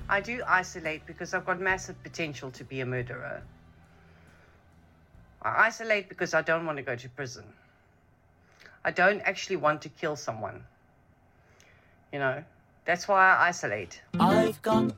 I do isolate because I've got massive potential to be a murderer. I isolate because I don't want to go to prison. I don't actually want to kill someone. You know, that's why I isolate. I've got